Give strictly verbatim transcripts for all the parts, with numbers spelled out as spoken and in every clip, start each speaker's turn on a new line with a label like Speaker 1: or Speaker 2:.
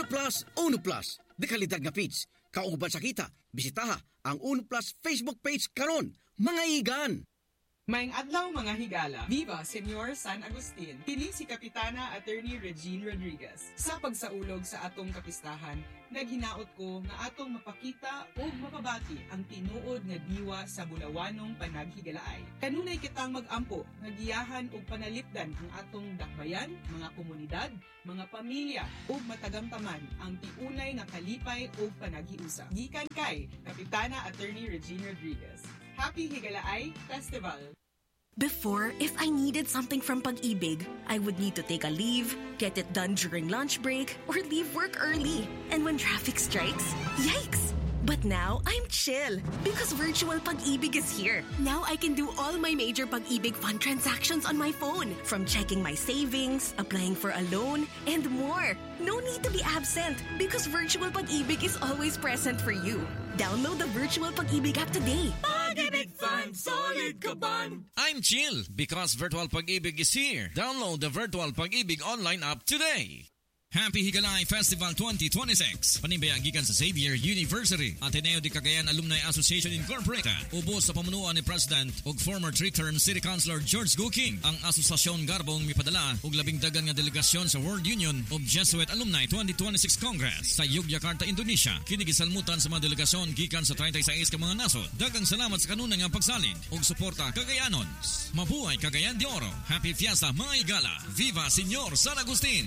Speaker 1: Plus, Uno Plus. Dekalidad nga feeds. Kauban sa kita, bisitaha ang Uno Plus Facebook page karon. Mga igan!
Speaker 2: Maayong adlaw mga higala. Viva Senyor San Agustin. Kini si Kapitana Attorney Regine Rodriguez. Sa pagsaulog sa atong kapistahan, naghinaot ko nga atong mapakita o mapabati ang tinuod nga diwa sa bulawanong panaghigalaay. Kanunay kitang mag-ampo, nagiyahan o panalipdan ang atong dakbayan, mga komunidad, mga pamilya o matagamtaman ang tiunay nga kalipay o panaghiusa. Gikan kay Kapitana Attorney Regine Rodriguez. Happy Higalaay Festival!
Speaker 3: Before, if I needed something from Pag-ibig, I would need to take a leave, get it done during lunch break, or leave work early. And when traffic strikes, yikes! But now, I'm chill because virtual Pag-ibig is here. Now I can do all my major Pag-ibig fund transactions on my phone, from checking my savings, applying for a loan, and more. No need to be absent because virtual Pag-ibig is always present for you. Download the virtual Pag-ibig app today.
Speaker 4: Pag-ibig Fund, solid kaban! I'm chill because virtual Pag-ibig is here. Download the virtual Pag-ibig online app today. Happy Higalay Festival twenty twenty-six. Panimbayag gikan sa Xavier University. Ateneo de Cagayan Alumni Association Incorporated. Ubos sa pamunuan ni President ug former three-term City Councilor George Guking. Ang asosasyon garbong mipadala ug labing dagan nga delegasyon sa World Union of Jesuit Alumni twenty twenty-six Congress sa Yogyakarta, Indonesia. Kini gisalmutan sa mga delegasyon gikan sa thirty-six ka mga nasod. Dagang salamat sa kanunay nga pagsalig ug suporta Cagayanons. Mabuhay Cagayan de Oro. Happy Fiesta mga Higala. Viva Senyor San Agustin.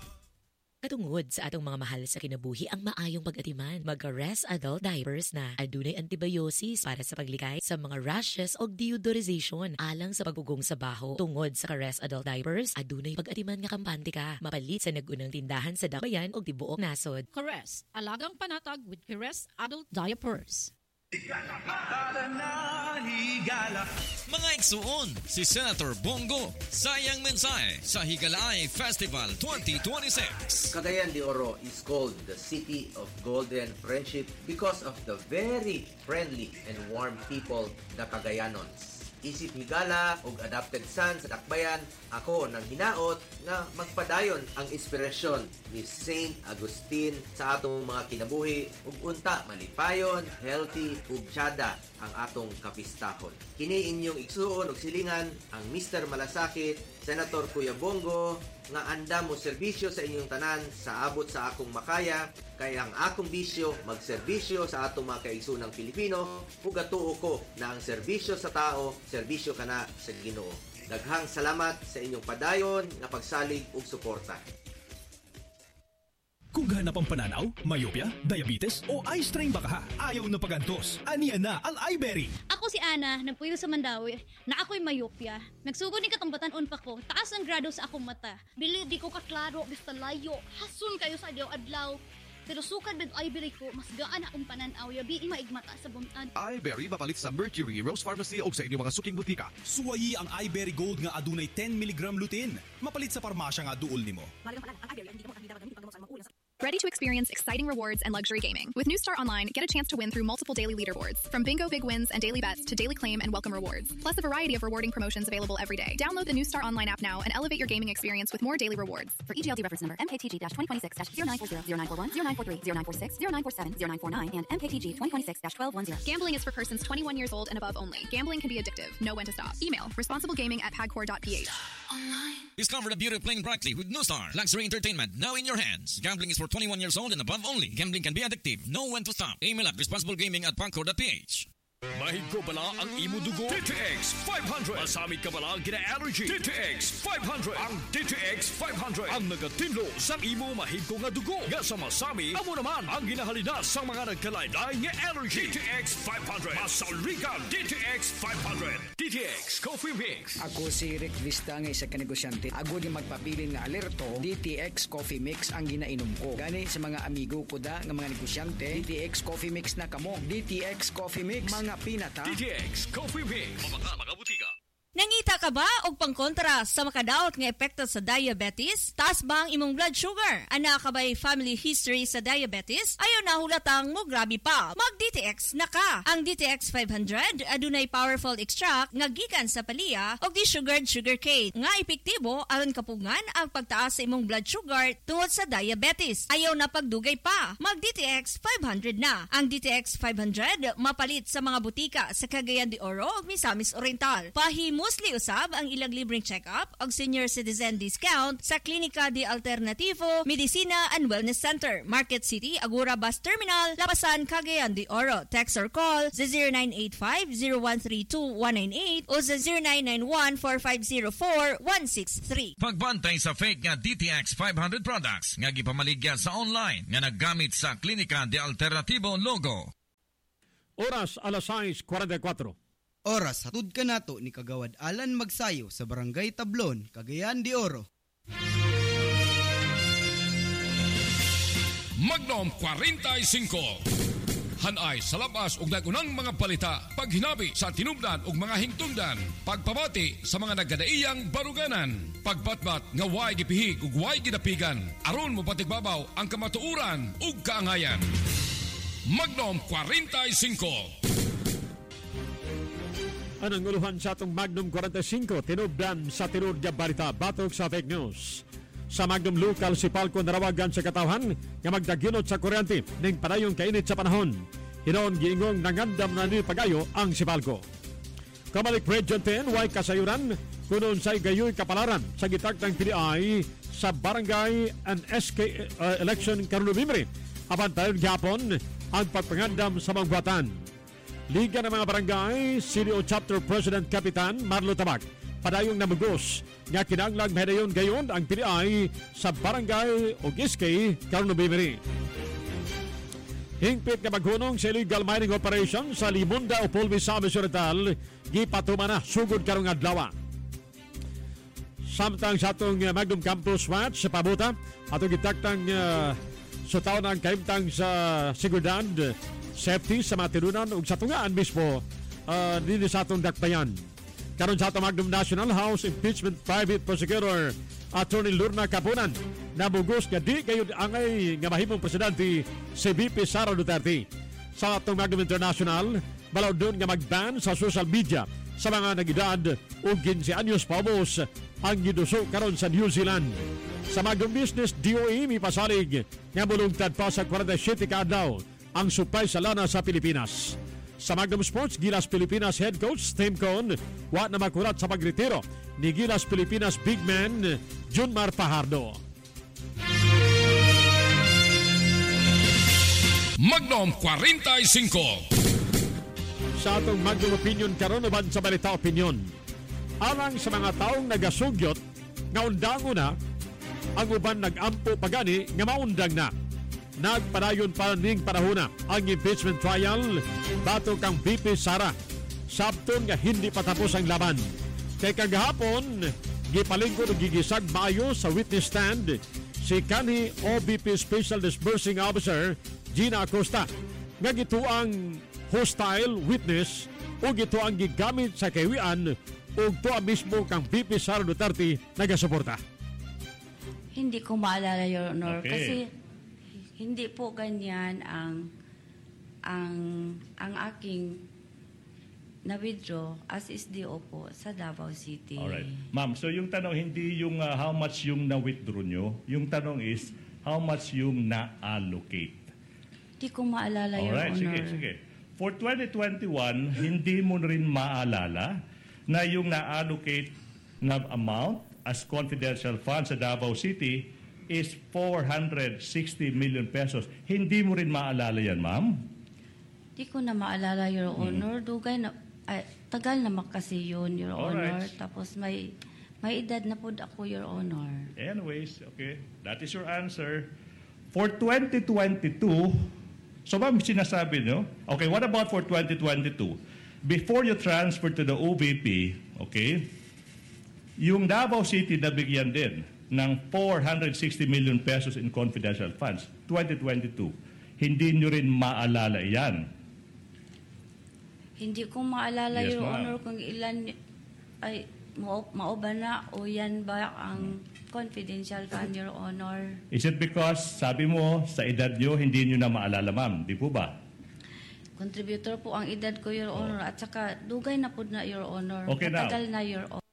Speaker 5: Katungod sa atong mga mahal sa kinabuhi ang maayong pag-atiman, mag-Rest Adult Diapers na adunay antibiosis para sa paglikay sa mga rashes o deodorization alang sa pagugong sa baho. Tungod sa Rest Adult Diapers, adunay pag-atiman nga kampante ka, mapalit sa nagunang tindahan sa dakbayan o tibuok nasod.
Speaker 6: Caress, alagang panatag with Caress Adult Diapers.
Speaker 4: Mga igsuon, si Senator Bongo, sayang mensahe sa Higalay Festival twenty twenty-six.
Speaker 7: Cagayan de Oro is called the City of Golden Friendship because of the very friendly and warm people na Cagayanons. Isip higala ug adopted son sa dakbayan, ako nang hinaot nga magpadayon ang inspirasyon ni Saint Agustin sa atong mga kinabuhi ug unta malipayon, healthy ug tiyada ang atong kapistahon. Kini inyong igsuon ug silingan ang Mister Malasakit, Senator Kuya Bongo, nga anda mo serbisyo sa inyong tanan sa abot sa akong makaya, kay ang akong bisyo magserbisyo sa atong mga kaigsunang Pilipino ug gatuo ko na ang serbisyo sa tao, serbisyo kana sa Ginoo. Daghang salamat sa inyong padayon nga pagsalig ug suporta.
Speaker 8: Kung ganap ang pananaw, myopia, diabetes o eye strain baka ha, ayaw na pagantos. Aniya na ang iBerry.
Speaker 9: Ako si Ana, nagpuyo sa Mandawi, na ako'y myopia. Nagsugod ni katambatan pa ko, taas ang grado sa akong mata. Bili di ko kaklaro, basta layo, hasun kayo sa adlaw-adlaw. Pero sukad med iBerry ko, mas gaan akong pananaw, yabi maigmata sa bumtan.
Speaker 10: iBerry mapalit sa Mercury, Rose Pharmacy o sa inyong mga suking butika.
Speaker 8: Suwayi ang iBerry Gold nga adunay ten milligram lutein. Mapalit sa parmasya nga duol nimo.
Speaker 11: Ready to experience exciting rewards and luxury gaming? With New Star Online, get a chance to win through multiple daily leaderboards. From bingo big wins and daily bets to daily claim and welcome rewards. Plus a variety of rewarding promotions available every day. Download the New Star Online app now and elevate your gaming experience with more daily rewards.
Speaker 12: For E G L D reference number M K T G twenty twenty-six zero nine four zero zero nine four one zero nine four three zero nine four six zero nine four seven zero nine four nine and M K T G twenty twenty-six twelve ten.
Speaker 11: Gambling is for persons twenty-one years old and above only. Gambling can be addictive. Know when to stop. Email responsiblegaming at pagcor dot p h.
Speaker 4: Discover the beauty of playing brightly with New Star. Luxury entertainment now in your hands. Gambling is for twenty-one years old and above only. Gambling can be addictive. Know when to stop. Email at responsiblegaming at pagcor dot p h.
Speaker 8: Mahig ko pala ang imo dugo. D T X five hundred. Masamit ka pala ang gina-allergy. D T X five hundred. Ang D T X five hundred. Ang nagatinlo sa imo mahig ko nga dugo. Nga sa masami, amo naman ang ginahalina sa mga nagkalaylay nga allergy. D T X five hundred. Masaligan D T X five hundred. D T X Coffee Mix.
Speaker 13: Ako si Rick Vista nga isa ka negosyante. Ako di magpabilin nga alerto. D T X Coffee Mix ang ginainom ko. Gani sa mga amigo ko da nga mga negosyante. D T X Coffee Mix na kamo. D T X Coffee Mix. Mga pinata.
Speaker 8: D T X Coffee Mix.
Speaker 4: Mga mga butika.
Speaker 14: Nangita ka ba og pangkontra sa makadaot nga epekto sa diabetes? Taas ba ang imong blood sugar? Ana ka ba'y family history sa diabetes? Ayaw na hulatang mo grabe pa. Mag-D T X na ka. Ang D T X five hundred adunay powerful extract nga gikan sa palya og di-sugared sugarcane nga epektibo aron kapugngan ang pagtaas sa imong blood sugar tungod sa diabetes. Ayaw na pagdugay pa. Mag-D T X five hundred na. Ang D T X five hundred mapalit sa mga butika sa Cagayan de Oro ug Misamis Oriental. Pahimo Mostly usab ang ilang libreng check-up o senior citizen discount sa Klinika de Alternativo, Medicina and Wellness Center, Market City, Agora Bus Terminal, Lapasan, Cagayan de Oro. Text or call sa zero nine eight five, zero one three two, one nine eight o sa zero nine nine one, four five zero four, one six three.
Speaker 4: Pagbantay sa fake nga D T X five hundred products nga gipamaligya sa online nga naggamit sa Klinika de Alternativo logo.
Speaker 15: Oras alas sais forty-four.
Speaker 16: Oras hatud ka nato ni Kagawad Alan Magsayo sa Barangay Tablon, Cagayan de Oro.
Speaker 8: Magnum forty-five. Hanay sa labas ug nagunang mga palita, paghinabi sa tinubdan ug mga hingtungdan, pagpabati sa mga nagadaiyang baruganan, pagbatbat nga way gipihig ug way gidapigan, aron mo patigbabaw ang kamatuuran ug kaangayan. Magnum forty-five.
Speaker 15: Anong uluhan sa atong Magnum forty-five, tinubdan sa Tinod nga Balita, batok sa fake news. Sa Magnum Local, si Palco narawagan sa katawhan nga magdaginot sa kuryente ning padayong kainit sa panahon. Hinoon giingong nangandam na ni pagayo ang si Palco. Kamalik Region ten, way kasayuran kunon sa gayoy kapalaran sa gitagtang P D I sa Barangay and S K uh, election karon Nobyembre. Apan tayon gyapon ang pagpangandam sa mga buwatan. Liga ng mga Barangay, C D O Chapter President Kapitan Marlo Tabak, padayong namugos nga kinanglang medayon gayon ang P D I sa Barangay o S K karon Nobyembre. Hingpit nga maghunong sa illegal mining operation sa Limunda o Pulvis sa Oriental, gipatuman na sugod karong adlaw. Samtang sa atong uh, Magnum Campus Watch sa Pabuta, atong gitaktang uh, sa taon ang kaimtang sa seguridad, safety sa mga tinunan ug sa tungaan mismo uh, dito sa atong dakbayan. Karon sa atong Magnum National House Impeachment Private Prosecutor Attorney Lorna Capunan nabugos nga di kayo angay nga mahimong presidente si V P Sara Duterte. Sa atong Magnum International, balaw doon nga mag-ban sa social media sa mga nag-edad o quince anyos paubos ang giduso karon sa New Zealand. Sa Magnum Business D O E mi pasalig nga mulungtad pa sa forty-seven ka adlaw ang supply sa lana sa Pilipinas. Sa Magnum Sports, Gilas Pilipinas head coach Tim Cohn wa na makurat sa pagretiro ni Gilas Pilipinas big man Junmar Fajardo.
Speaker 8: Magnum forty-five.
Speaker 15: Sa atong Magnum Opinion karon uban sa Balita Opinion, alang sa mga taong nagasugyot nga undango na, ang uban nag-ampo pagani nga maundang na. Nagpadayon pa ning panahona ang impeachment trial batok kang V P Sara. Sabton nga hindi patapos ang laban. Kay kagahapon, gipalingkod og gigisag maayo sa witness stand si kanhi O B P Special Disbursing Officer Gina Acosta nga gituang hostile witness o gituang gigamit sa kawian ug tuwa mismo kang V P Sara Duterte nagasuporta.
Speaker 17: Hindi ko maalala, Your Honor,
Speaker 15: Okay.
Speaker 17: kasi hindi po ganyan ang ang ang aking na-withdraw as S D O po sa Davao City.
Speaker 18: Alright. Ma'am, so yung tanong hindi yung uh, how much yung na-withdraw nyo, yung tanong is how much yung na-allocate.
Speaker 17: Hindi ko maalala, Your
Speaker 18: Alright,
Speaker 17: Honor.
Speaker 18: sige, sige. For twenty twenty-one, hindi mo rin maalala na yung na-allocate na amount as confidential funds sa Davao City is four hundred sixty million pesos. Hindi mo rin maalala yan, ma'am?
Speaker 17: Hindi ko na maalala, Your Honor. Dugay na, ay, tagal naman kasi yun, Your
Speaker 18: Alright.
Speaker 17: Honor. Tapos may may edad na po ako, Your Honor.
Speaker 18: Anyways, okay. That is your answer. For twenty twenty-two, so ma'am, sinasabi nyo, okay, what about for twenty twenty-two? Before you transfer to the O V P, okay, yung Davao City nabigyan din ng four hundred sixty million pesos in confidential funds, twenty twenty-two. Hindi nyo rin maalala yan.
Speaker 17: Hindi ko maalala,
Speaker 18: Yes,
Speaker 17: Your
Speaker 18: ma'am.
Speaker 17: Honor, kung ilan Ay, mao, mao ba na o yan ba ang confidential fund, Your Honor?
Speaker 18: Is it because, sabi mo, sa edad nyo, hindi nyo na maalala, ma'am? Di po ba?
Speaker 17: Contributor po ang edad ko, Your Honor. At saka, dugay na po na, Your Honor.
Speaker 18: Okay, now.
Speaker 17: Matagal na, Your Honor.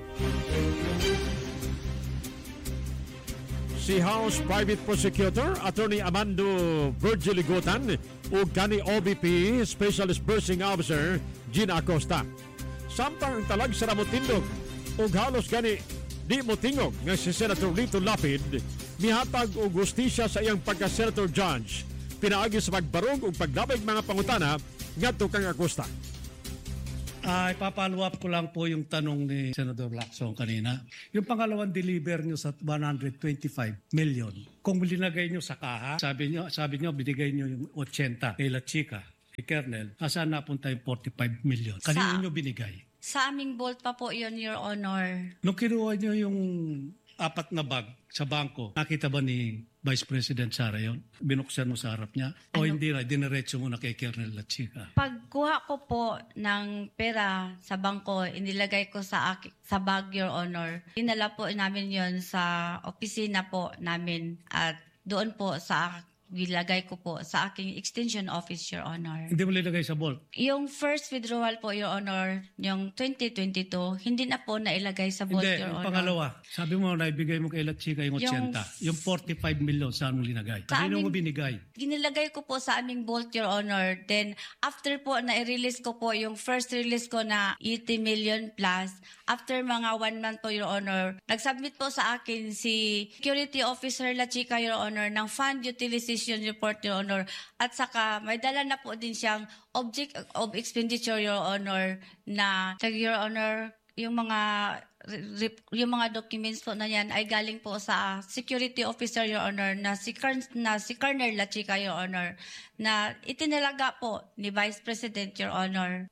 Speaker 15: Si House Private Prosecutor Attorney Amando Virgiligotan o gani O B P Specialist Bursing Officer Gina Acosta. Samtang talag sa ramotindog o halos gani di mo tingog nga si Senator Lito Lapid mihatag og gustisya sa iyang pagka-Senator Judge pinaagi sa pagbarog o paglabay mga pangutana ngadto kang Acosta.
Speaker 19: Uh, ipapalo up ko lang po yung tanong ni Senador Lacson kanina. Yung pangalawang deliver nyo sa one hundred twenty-five million. Kung linagay nyo sa kaha, sabi nyo, sabi nyo binigay nyo yung eighty kay La Chica, kay Kernel, asan napunta yung forty-five million? Kanino
Speaker 17: Sa-
Speaker 19: nyo binigay?
Speaker 17: Sa aming vault pa po yun, Your Honor.
Speaker 19: Nung kinuha nyo yung apat na bag sa bangko, nakita ba ni Vice President Sara yun? Binuksan mo sa harap niya? O
Speaker 17: Ano?
Speaker 19: hindi na, diniretso mo na kay Kernel La Chica?
Speaker 17: Pagkuha ko po ng pera sa bangko, inilagay ko sa aki- sa bag, Your Honor. Dinala po namin yon sa opisina po namin at doon po sa nilagay ko po sa aking extension office, Your Honor.
Speaker 19: Hindi mo linagay sa vault?
Speaker 17: Yung first withdrawal po, Your Honor, yung twenty twenty-two, hindi na po nailagay sa vault,
Speaker 19: Hindi,
Speaker 17: Your
Speaker 19: yung
Speaker 17: Honor.
Speaker 19: pangalawa. Sabi mo na ibigay mo kay La Chica yung eighty.
Speaker 17: Yung-
Speaker 19: Yung, forty-five million, saan mo linagay?
Speaker 17: Sa
Speaker 19: Kanino mo
Speaker 17: aming-
Speaker 19: binigay?
Speaker 17: Ginilagay ko po sa aming vault, Your Honor. Then, after po na i-release ko po yung first release ko na eighty million plus, after mga one month po, Your Honor, nag-submit po sa akin si Security Officer La Chica, Your Honor, ng Fund Utilization Report, Your Honor. At saka, may dala na po din siyang Object of Expenditure, Your Honor, na, Your Honor, yung mga rip- yung mga documents po na yan ay galing po sa Security Officer, Your Honor, na si, Kern- na si Colonel La Chica, Your Honor, na itinalaga po ni Vice President, Your Honor.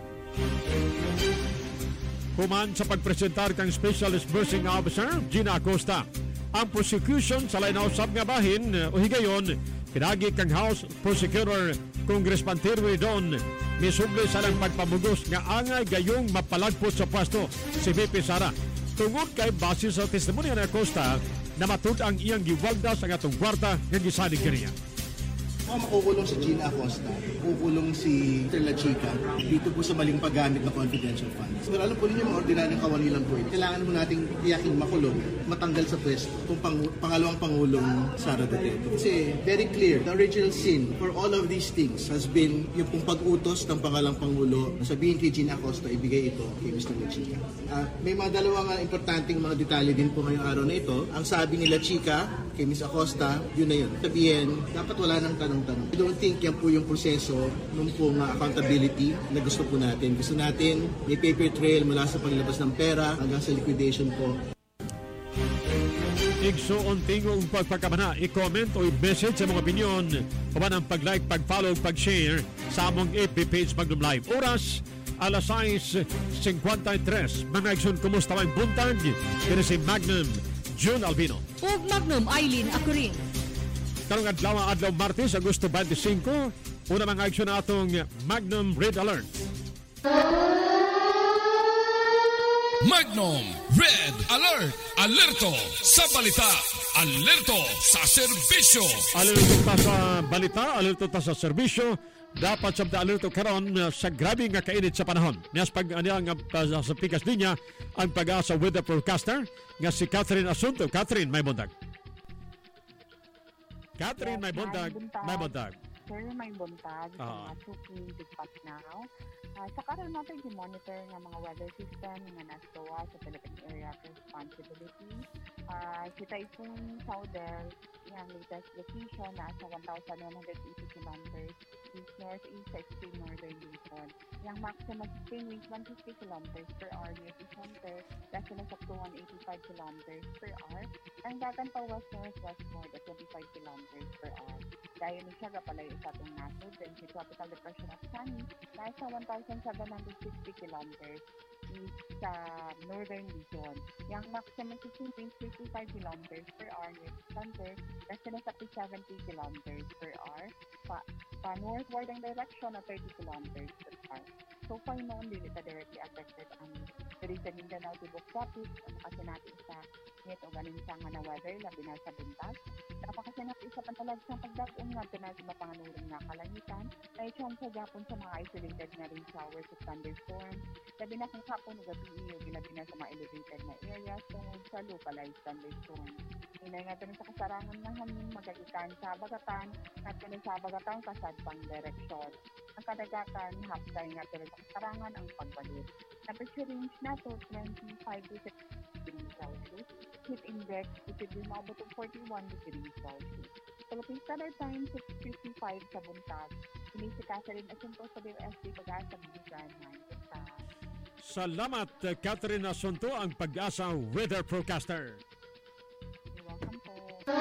Speaker 15: Human sa pagpresentar kang Specialist Bursing Officer Gina Acosta. Ang prosecution sa lainaw sab nga bahin o higayon pinagi kang House Prosecutor Congressman Terry Don misubli sa lang pagpamugos nga angay gayong mapalagpot sa pwesto si V P Sara. Tungod kay base sa testimonya ni Acosta na matud ang iyang giwalda sa atong kwarta nga gisalig kaniya.
Speaker 20: Kung makukulong si Gina Acosta, kukulong si Mister La Chica dito po sa maling paggamit ng confidential funds. Pero alam po ninyo mga ordinaryong kawani lang po ito. Kailangan mo nating tiyaking makulong, matanggal sa pwesto kung pang, pangalawang Pangulong Sara Duterte. Kasi very clear, the original sin for all of these things has been yung pong pag-utos ng pangalawang Pangulo na sabihin kay Gina Acosta, ibigay ito kay Mister La Chica. Uh, may mga dalawang uh, importanteng mga detalye din po ngayong araw na ito. Ang sabi ni La Chica kay Miss Acosta, yun na yun. Sabihin, dapat wala nang tanong-tanong. I don't think yan po yung proseso nung pong uh, accountability na gusto po natin. Gusto natin may paper trail mula sa paglabas ng pera hanggang sa liquidation po.
Speaker 15: Igsuon tingong pagpagkamana, i-comment o i-message sa mga opinion paman ang pag-like, pag-follow, pag-share sa among F B page Magnum Live. Oras, alas sais fifty-three. Mga igsoon, kumusta ang buntag? Kaya si Magnum June Albino.
Speaker 6: Ug Magnum Eileen Acurin.
Speaker 15: Karong adlaw adlaw Martes, Agosto twenty-five, una mga aksyon na atong Magnum Red Alert.
Speaker 8: Magnum Red Alert. Alerto sa balita. Alerto sa serbisyo.
Speaker 15: Alerto ta sa balita, alerto ta sa serbisyo. Dapat sabda alerto karon sa grabe nga kainit sa panahon. Niyas pag aniya nga uh, sa pikas linya ang pag-asa weather forecaster nga si Catherine Asunto. Catherine, may bundag. Catherine, may bundag. May bundag.
Speaker 21: Sir, may buntag sa
Speaker 15: Ah.
Speaker 21: mga suking bigpat now. Uh, sa karon natin i-monitor ng mga weather system nga nastowa sa Philippine Area of Responsibility. Uh, si Typhoon Saudel, yung latest location na sa one thousand one hundred eighty kilometers east northeast sa extreme northern Luzon. Yung maximum sustained wind one hundred fifty kilometers per hour near the center, decimals up to one hundred eighty-five kilometers per hour. Ang dagan pa west northwest more at twenty-five kilometers per hour. Dahil ni siya kapalay sa itong nasod, then si Tropical Depression of Sunny, nasa one thousand seven hundred sixty kilometers sa northern region. Yung maximum system range fifty-five kilometers per hour near center, kasi nasa seventy kilometers per hour. Pa, pa northward ang direction na thirty kilometers per hour. So far noon, dili ta directly affected ang Region Mindanao Tibok Tropics, kasi natin sa init o ganin sa nga na weather, labi na sa buntas. Dapat kasi natin isa pantalag sa pagdagong nga pinag mapanganuring na kalangitan, ay chance sa Japon sa mga isolated na rain showers at thunderstorms. Labi na kung hapon o gabi iyo, labi na sa mga elevated na areas tungkol sa localized thunderstorms. Inay nga ito sa kasarangan ng hangin magagitan sa bagatan at ito sa bagatan kasadpang direksyon. Ang kadagatan, hapday nga ito sa kasarangan ang pagbalik. Temperature range na to twenty-five to sixty degrees Celsius. Heat index, ito din mabot ng forty-one degrees Celsius. Philippine Standard Time, six fifty-five sa buntag. Sinisikasa rin asunto sa D O S T Pag-asa Bigan ng buntag.
Speaker 15: Salamat, Catherine Asunto, ang Pag-asa Weather Forecaster.
Speaker 21: You're welcome po.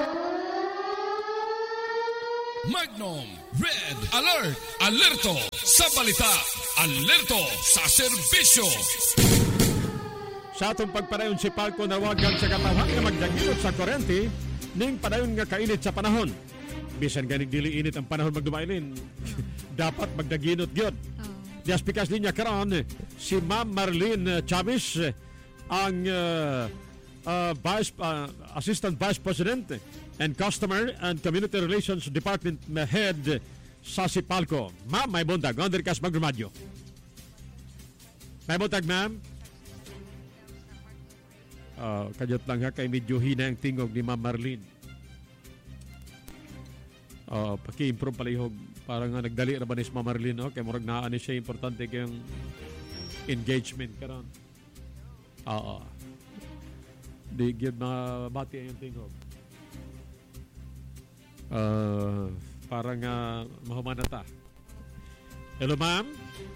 Speaker 8: Magnum Red Alert! Alerto sa balita! Alerto sa serbisyo!
Speaker 15: Sa atong pagpadayon si Palco nawagan sa katawhan nga magdagilot sa kurente ning padayon nga kainit sa panahon. Bisan ganing dili init ang panahon magdumailin. Dapat magdaginot gyud. Dias pikas linya karon si Ma'am Marlene Chavez ang uh, uh, Vice uh, Assistant Vice President and Customer and Community Relations Department Head sa si Palco. Ma'am, may buntag. Onder kas magrumadyo. May buntag, ma'am. Uh, kanyot lang ha, kay medyo hina ang tingog ni Ma'am Marlene. Uh, paki-improve palihog. Parang nga nagdali na ba ni Ma'am Marlene, no? Kaya murag naan ni siya importante kayong engagement karon. Oo. Di gyud mabati ang tingog. Uh, parang uh, mahumanata. Hello, ma'am.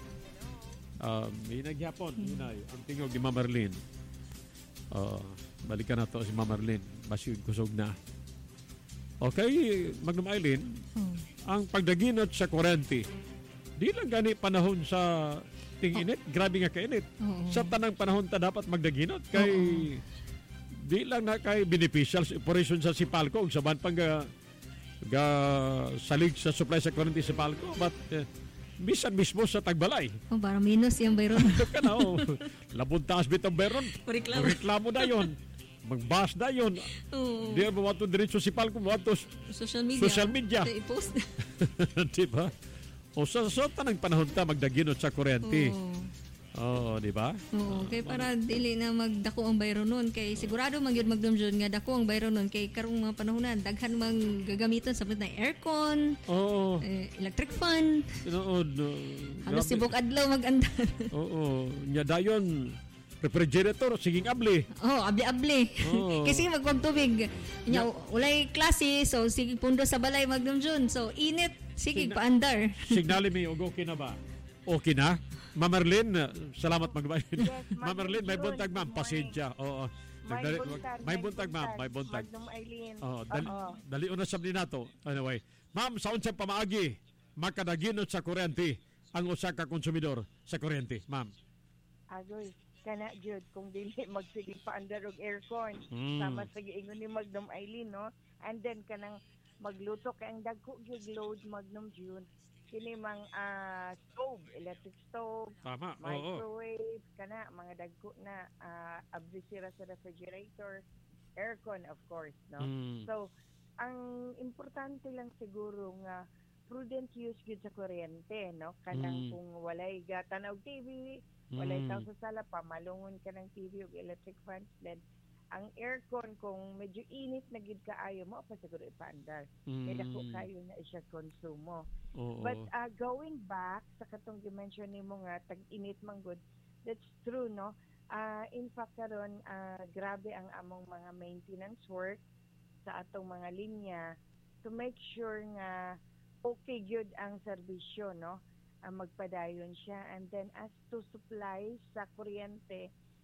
Speaker 15: Uh, may nagyapon. Hmm. Hinay. Ang tingog ni Ma'am Marlene. Uh, balikan na to si Ma'am Marlene. Basi kusog na. Okay, Magnum Eileen. Hmm. Ang pagdaginot sa kurente, di lang gani panahon sa ting-init. Oh. Grabe nga kainit. Oh. Sa tanang panahon ta dapat magdaginot. Kay oh. Di lang na kay beneficial operation sa Sipalco. Sa ban pang ga, ga salig sa supply sa kurente sa Sipalco. But uh, bisan mismo sa Tagbalay.
Speaker 1: Oh, para minus yung bayron.
Speaker 15: Kana oh. Labon taas bitong bayron.
Speaker 1: Reklamo.
Speaker 15: Reklamo na yon. Magbas na yun. Oh. Di ba wato diretso si Palco, wato
Speaker 1: social media.
Speaker 15: Social media.
Speaker 1: I-post.
Speaker 15: Di ba? O sa so, so, tanang panahon ta magdaginot sa kuryente. Oo, oh. oh, di ba?
Speaker 1: Oo, kay para dili na magdako ang bayro nun. Kay sigurado magyud magdumjon nga dako ang bayro nun. Kay karong mga panahonan, daghan mang gagamiton sa na aircon,
Speaker 15: oh.
Speaker 1: eh, electric fan.
Speaker 15: Oo. No,
Speaker 1: halos sibuk adlaw mag-andan.
Speaker 15: Oo. Nya dayon refrigerator, siging abli.
Speaker 1: Oh, abli-abli. Oh. Kasi magwag tubig. Nya, ulay klase, so sige pundo sa balay magdumjon. So, init, sige Signa- paandar.
Speaker 15: Signali mi, okay na ba? Okay na? Ma'am Marlene, salamat magbayin.
Speaker 22: Yes,
Speaker 15: Ma'am Marlene, may buntag ma'am, pasensya. Oo.
Speaker 22: May buntag,
Speaker 15: may buntag ma'am, may buntag.
Speaker 22: Magnum Eileen.
Speaker 15: Oo, dali, dali una sabli nato. Anyway, ma'am, sa unsang pamaagi, makadaginot sa kuryente ang usa ka konsumidor sa kuryente, ma'am.
Speaker 22: Agoy. Kana jud kung dili magsige pa under og aircon
Speaker 15: mm.
Speaker 22: sama sa giingon ni Magnum Eileen, no, and then kanang magluto kay ang dagko gyud load Magnum June kini mang uh, stove, electric stove,
Speaker 15: tama,
Speaker 22: microwave,
Speaker 15: oo.
Speaker 22: kana mga dagko na uh, abri sira sa refrigerator, aircon of course, no.
Speaker 15: Mm.
Speaker 22: So ang importante lang siguro nga prudent use gyud sa kuryente, no, kanang mm. kung walay gatan og T V, walay mm. tao sa sala pa, malungon ka ng T V o electric fans, then ang aircon kung medyo init na gid kaayo mo pa siguro ipaandar. Mm. Kaya dako kayo na siya konsumo.
Speaker 15: Oo.
Speaker 22: But uh, going back sa katong dimension nimo nga tag-init man good, that's true, no. Uh, in fact karon uh, grabe ang among mga maintenance work sa atong mga linya to make sure nga okay gyud ang serbisyo, no. Uh, magpadayon siya. And then as to supply sa kuryente,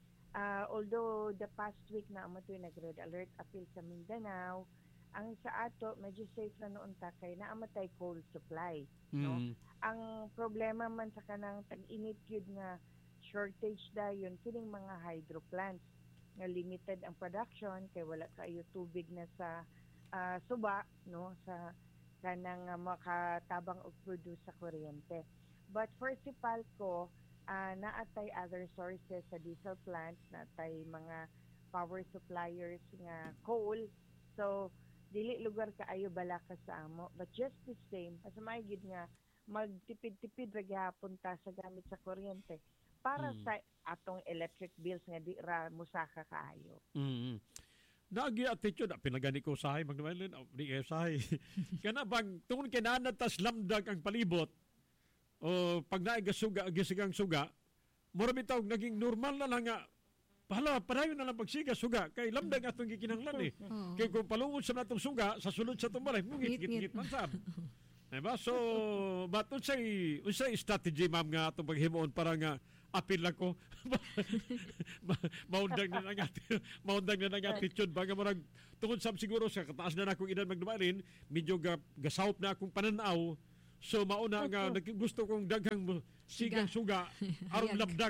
Speaker 22: uh, although the past week na amo to'y nag-red alert appeal sa Mindanao, ang sa ato medyo safe na noon ta kay naamatay coal supply, mm. no. Ang problema man sa kanang tag-init yun nga shortage dayon kining mga hydro plants nga limited ang production kay wala kayo tubig na sa uh, suba no sa kanang uh, makatabang og produce sa kuryente. But for Sipalco, uh, naatay other sources sa diesel plants, naatay mga power suppliers nga coal. So dili lugar kaayo bala ka sa amo, but just the same as may gid nga magtipid-tipid ra gyapon ta sa gamit sa kuryente para mm. sa atong electric bills nga di ra musaka kaayo.
Speaker 15: Mm. Nagi attitude na pinagani ko sahay magnaman di sahay. Kana bang tungod kay nanatas lamdag ang palibot o pag naay gasuga gisigang suga, mura bitaw naging normal na lang nga Pahala, padayon na lang pagsiga, suga. Kay lamdag atong gikinahanglan eh. Oh. Kay kung palungod sa natong suga, sa sulod sa tumbalay, mungit-git-git man sab. Diba? So, but unsay unsay strategy, ma'am, nga atong paghimuon para nga apil lang ko. Maundag na lang attitude. Maundag na lang attitude. Baga marag, tungod sab siguro sa kataas na akong edad magdumalin, medyo ga, gasawp na akong pananaw. So, mauna nga, gusto kong daghang sigang suga, aron lamdag.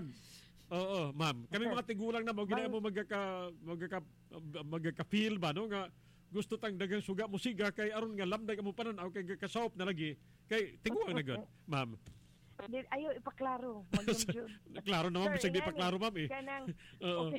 Speaker 15: Oo, ma'am. Kami mga tigulang na mo ginaya mo magaka magaka magaka-feel ba no nga gusto tang dagang suga mo siga kay aron nga lamdag mo pananaw kay kasawop na lagi kay tigulang na gud, ma'am.
Speaker 22: Ayo ipaklaro.
Speaker 15: Klaro naman bisag di paklaro, ma'am eh.
Speaker 22: Kanang okay.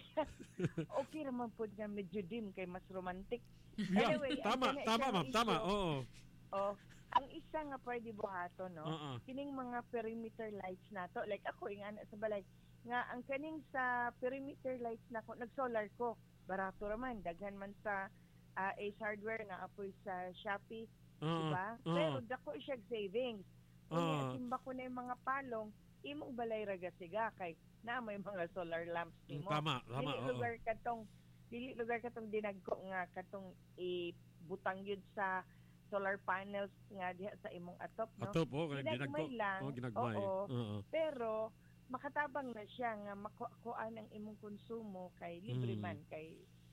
Speaker 22: Okay naman pud nga medyo dim kay mas romantic. Anyway,
Speaker 15: tama, tama ma'am, tama. Oo.
Speaker 22: Oh, ang isa nga pwede buhato no. Uh-uh. Kining mga perimeter lights nato, like ako ingana sa balay nga ang kaning sa perimeter lights na ko nag-solar ko barato raman daghan man sa uh, Ace Hardware na apoy sa Shopee, uh, diba? Uh, pero dako siya savings kung uh, timba ko na yung mga palong imong balay raga siga kay na may mga solar lamps nimo.
Speaker 15: Tama, tama.
Speaker 22: Dili lugar katong dili lugar katong dinagko nga katong ibutang yun sa solar panels nga diha sa imong atop no.
Speaker 15: Atop oh, ginagmay
Speaker 22: lang.
Speaker 15: Oh, ginagmay.
Speaker 22: Oo.
Speaker 15: Uh-huh.
Speaker 22: Pero makatabang na siya nga makuhaan ang imong konsumo kay libre man mm. kay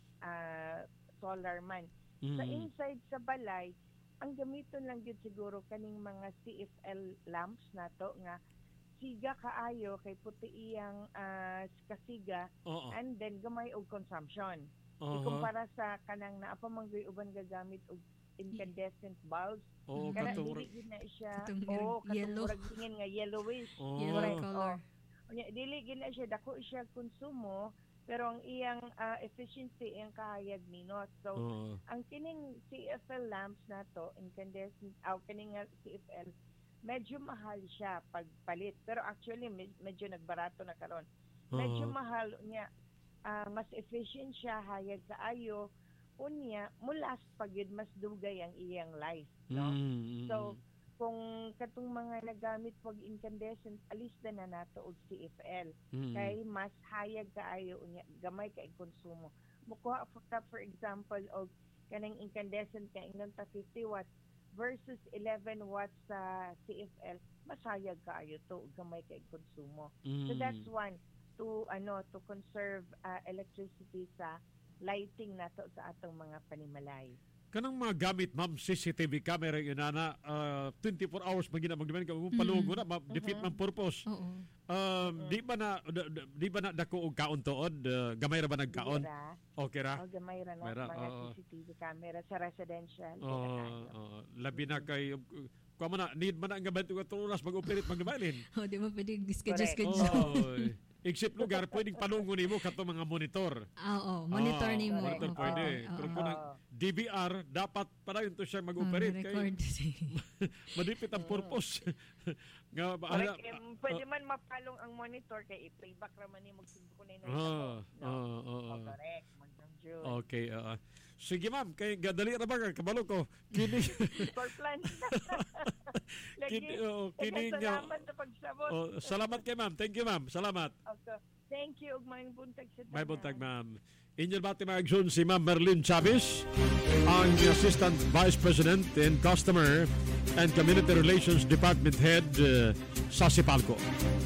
Speaker 22: uh, solar man. Mm. Sa inside sa balay, ang gamiton lang yun siguro kaning mga C F L lamps nato nga siga kaayo kay puti iyang uh, kasiga uh-oh. And then gamay og consumption. Uh-huh. Ikumpara sa kanang naa pa manggoy uban gagamit og incandescent bulbs.
Speaker 15: Oh,
Speaker 22: kana dili na siya oh
Speaker 1: yellow
Speaker 22: tingin nga yellowish.
Speaker 15: Oh.
Speaker 1: Yellow color.
Speaker 22: Oh. Dili gina siya dako siya konsumo pero ang iyang uh, efficiency iyang kahayag minot. So uh. ang kining C F L lamps nato incandescent aw kining uh, C F L medyo mahal siya pagpalit pero actually med- medyo nagbarato na karon. Medyo uh. mahal niya uh, mas efficient siya hayag kaayo unya mulas pagyud mas dugay ang iyang life no. Mm. So kung katong mga nagamit pag incandescent alis na na nato og C F L mm-hmm. kay mas hayag kaayo unya gamay kay konsumo mukuha ka for example og kanang incandescent kay ingnon ta fifty watts versus eleven watts sa C F L mas hayag kaayo to og gamay kay konsumo. Mm-hmm. So that's one to ano to conserve uh, electricity sa lighting nato sa atong mga panimalay.
Speaker 15: Kanang mga gamit, ma'am, C C T V camera yun na uh, twenty-four hours magina magdiman ka mm. palugo na ma-defeat uh-huh. man purpose. Uh-huh. Um, uh-huh. di ba na di ba na dako og kaon tuod uh, gamay ra ba nagkaon? Okay ra.
Speaker 22: O gamay ra no mga uh, C C T V camera sa residential.
Speaker 15: Uh, uh, labi na kay kuha mo na need man na nga twenty-four oras mag-operate magdimalin.
Speaker 1: Oh, di mo pwede schedule-schedule.
Speaker 15: Except lugar, pwedeng palungo nimo kato mga monitor.
Speaker 1: Ah, oo. Monitor
Speaker 15: oh,
Speaker 1: nimo.
Speaker 15: Monitor pwede. Pero kung ang D V R, dapat pala yun to siya mag-operate.
Speaker 1: Oh, record.
Speaker 15: Madipit ang purpose. Nga,
Speaker 22: Correct. Uh, pwede man mapalong ang monitor kay i-playback raman ni magsimbo ko na yun.
Speaker 15: Oo. Oo.
Speaker 22: Correct.
Speaker 15: Okay. Uh, sige ma'am, kay gadali ra ba kabalo ko. Kini.
Speaker 22: For plan.
Speaker 15: Kini, oh, kini
Speaker 22: salamat sa pagsabot.
Speaker 15: Oh, salamat kay ma'am. Thank you ma'am. Salamat.
Speaker 22: Okay. Thank you ug may buntag sa
Speaker 15: May buntag ma'am. Inyong bati maagsun si Ma'am Merlin Chavez, ang Assistant Vice President in Customer and Community Relations Department Head uh, sa Sipalco.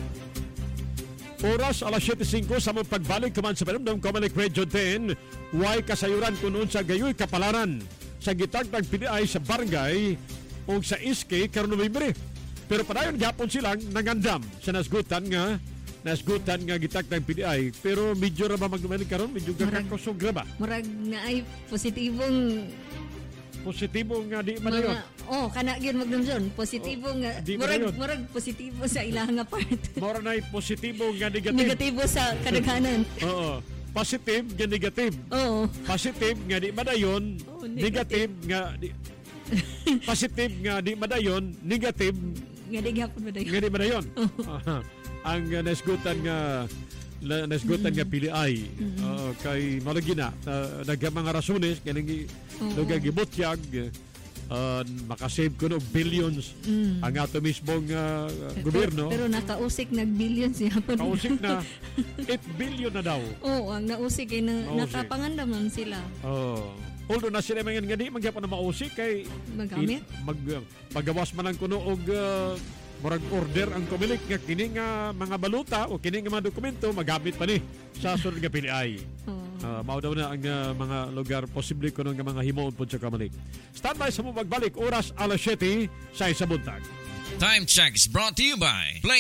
Speaker 15: Oras alas seven five sa mong pagbalik kaman sa Panumdum Comelec Radio ten, way kasayuran kunon sa gayoy kapalaran sa gitagtag P D I sa barangay o sa iske karon Nobyembre. Pero padayon gyapon silang nangandam sa nasgutan nga nasgutan nga gitakdang P D I pero medyo ra ba magdumani karon medyo gakakosog ra ba?
Speaker 1: Murag na ay positibong
Speaker 15: positibo nga di madayon.
Speaker 1: Oh, kana gyud magdumjon. Positibo oh, nga murag murag positibo sa ilang nga part.
Speaker 15: Mura na positibo nga negative.
Speaker 1: Negatibo sa kadaghanan.
Speaker 15: Oo. Positive nga negative.
Speaker 1: Oo.
Speaker 15: Positive nga di madayon, oh, negative. negative nga di positive nga di madayon, negative
Speaker 1: nga di gyapon madayon.
Speaker 15: Nga di madayon. uh, ang uh, nasgutan nga La, nasgutan mm-hmm. nga P D I mm-hmm. uh, kay malagina uh, nagka mga rasones kanang nagagibutyag uh, makasave ko no billions mm. ang ato mismong uh, gobyerno.
Speaker 1: Pero, pero nakausik nag-billions siya po.
Speaker 15: Nakausik na eight billion na daw.
Speaker 1: Oo, oh, ang nausik ay na, nakapangandam naman sila.
Speaker 15: Oo. Oh. Although na sila mga nga di magyapon na mausik kay
Speaker 1: magamit.
Speaker 15: Mag, paggawas man ang kuno og uh, murag order ang Comelec nga kini nga mga baluta o kini nga mga dokumento magamit pa ni sa sunod nga P D I. Oh. Uh, mao daw na ang uh, mga lugar posible kuno nga mga himuon pod sa Comelec. Standby sa mo magbalik oras alas siyete sa isa buntag.
Speaker 4: Time check is brought to you by Play